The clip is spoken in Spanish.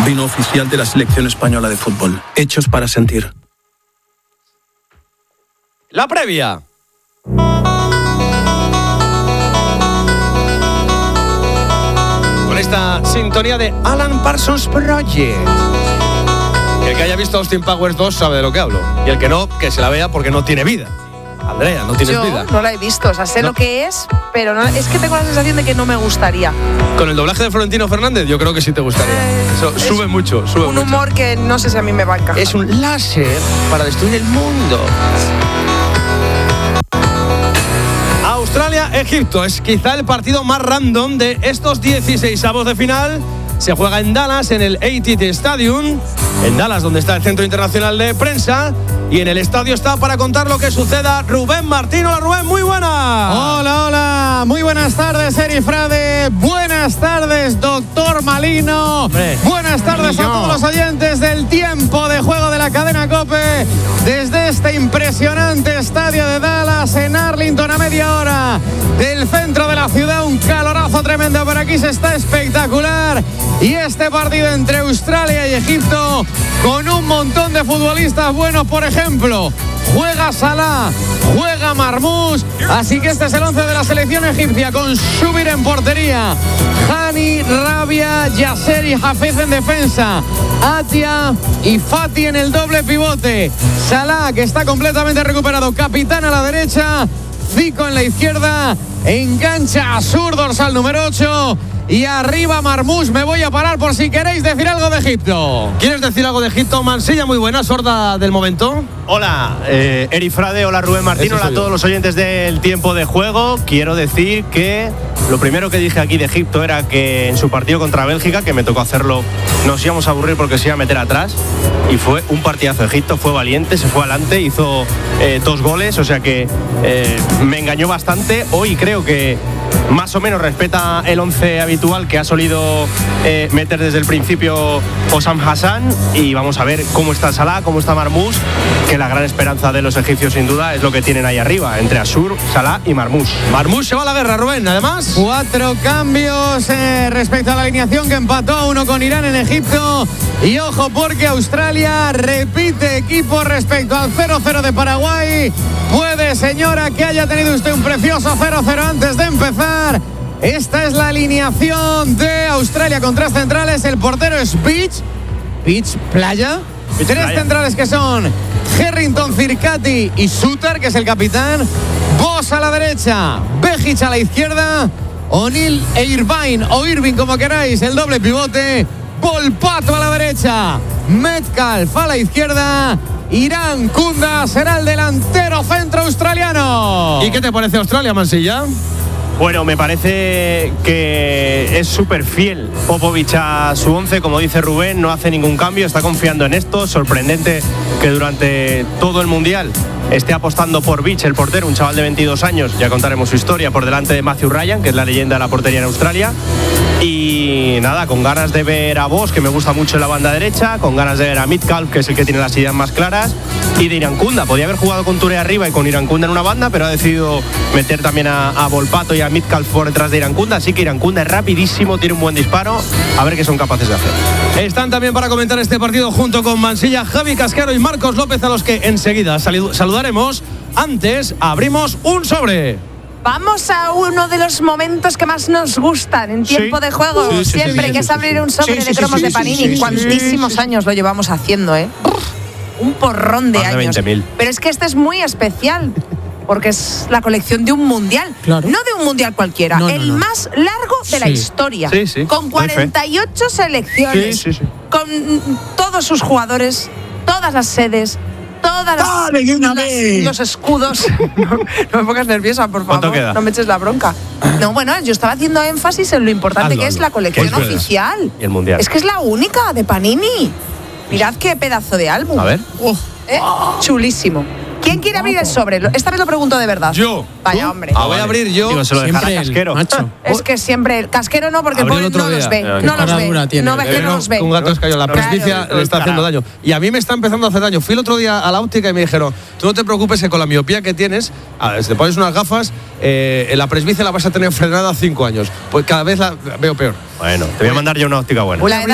Vino oficial de la selección española de fútbol. Hechos para sentir. La previa. Con esta sintonía de Alan Parsons Project. El que haya visto Austin Powers 2 sabe de lo que hablo. Y el que no, que se la vea porque no tiene vida. Andrea, no tienes vida. Yo no la he visto, o sea, sé lo que es, pero no, es que tengo la sensación de que no me gustaría. Con el doblaje de Florentino Fernández, yo creo que sí te gustaría. Eso sube mucho, sube un mucho. humor que no sé si a mí me va a encajar. Es un láser para destruir el mundo. Australia-Egipto es quizá el partido más random de estos 16avos de final. Se juega en Dallas, en el AT&T Stadium. En Dallas, donde está el Centro Internacional de Prensa. Y en el estadio está para contar lo que suceda Rubén Martín. Hola, Rubén, muy buena. Hola, hola. Muy buenas tardes, Eri Frade. Buenas tardes, doctor Malino. Hombre. Buenas tardes a todos los oyentes del tiempo de juego de la cadena COPE. Desde este impresionante estadio de Dallas en Arlington, a media hora del centro de la ciudad. Un calorazo tremendo por aquí, se está espectacular. Y este partido entre Australia y Egipto, con un montón de futbolistas buenos, por ejemplo, juega Salah, juega Marmoush, así que este es el 11 de la selección egipcia, con Shubir en portería, Hani, Rabia, Yasser y Hafez en defensa, Atia y Fati en el doble pivote, Salah, que está completamente recuperado, capitán a la derecha, Zico en la izquierda, engancha a Sur, dorsal número 8. Y arriba Marmoush. Me voy a parar por si queréis decir algo de Egipto. ¿Quieres decir algo de Egipto? Mansilla, muy buena, sorda del momento. Hola, Eri Frade, hola Rubén Martín, hola a todos los oyentes del tiempo de juego. Quiero decir que lo primero que dije aquí de Egipto era que en su partido contra Bélgica, que me tocó hacerlo, nos íbamos a aburrir porque se iba a meter atrás. Y fue un partidazo. Egipto fue valiente, se fue adelante, hizo 2 goles, o sea que me engañó bastante. Hoy creo que más o menos respeta el 11 habitual que ha solido meter desde el principio Osam Hassan, y vamos a ver cómo está Salah, cómo está Marmoush, que la gran esperanza de los egipcios sin duda es lo que tienen ahí arriba, entre Asur, Salah y Marmoush. Marmoush se va a la guerra, Rubén, además. 4 cambios respecto a la alineación que empató a 1 con Irán en Egipto. Y ojo, porque Australia repite equipo respecto al 0-0 de Paraguay. Puede, señora, que haya tenido usted un precioso 0-0 antes de empezar. Esta es la alineación de Australia con 3 centrales. El portero es Beach Playa. 3 centrales que son Harrington, Circati y Suter, que es el capitán. Boss a la derecha, Bejic a la izquierda, O'Neill e Irvine, o Irving como queráis, el doble pivote. Volpato a la derecha, Metcalf a la izquierda. Irán Kunda será el delantero centro australiano. ¿Y qué te parece Australia, Mansilla? Bueno, me parece que es súper fiel Popovic a su 11, como dice Rubén, no hace ningún cambio, está confiando en esto. Sorprendente que durante todo el Mundial esté apostando por Beach, el portero, un chaval de 22 años, ya contaremos su historia, por delante de Matthew Ryan, que es la leyenda de la portería en Australia. Y nada, con ganas de ver a Boss, que me gusta mucho en la banda derecha, con ganas de ver a Metcalf, que es el que tiene las ideas más claras, y de Irán Kunda. Podía haber jugado con Touré arriba y con Irán Kunda en una banda, pero ha decidido meter también a Volpato y a Metcalf por detrás de Irán Kunda, así que Irán Kunda es rapidísimo, tiene un buen disparo, a ver qué son capaces de hacer. Están también para comentar este partido junto con Mansilla, Javi Cascaro y Marcos López, a los que enseguida saludaremos. Antes abrimos un sobre. Vamos a uno de los momentos que más nos gustan en tiempo de juego. Siempre que es abrir un sobre de cromos de Panini. Cuantísimos años lo llevamos haciendo, ¿eh? Un porrón de años. 20.000. Pero es que este es muy especial, porque es la colección de un mundial. Claro. No de un mundial cualquiera, el más largo de la historia. Con 48 selecciones. Con todos sus jugadores, todas las sedes, todas los escudos. No me pongas nerviosa, por favor. ¿Cuánto queda? No me eches la bronca. No, bueno, yo estaba haciendo énfasis en lo importante que es la colección oficial. Y el mundial. Es que es la única de Panini. Mirad qué pedazo de álbum. A ver. Chulísimo. ¿Quién quiere abrir el sobre? Esta vez lo pregunto de verdad. Yo. Vaya, hombre. Voy a abrir yo. Digo, se lo dejará Siempre Casquero. macho. Es que siempre el Casquero no, porque el pobre no los ve. No los ve. No ve que no los ve. Un gato escayó. La presbicia Claro. le está haciendo daño. Y a mí me está empezando a hacer daño. Fui el otro día a la óptica y me dijeron, tú no te preocupes que con la miopía que tienes, si te pones unas gafas, la presbicia la vas a tener frenada 5 años. Pues cada vez la veo peor. Bueno, te voy a mandar yo una óptica buena.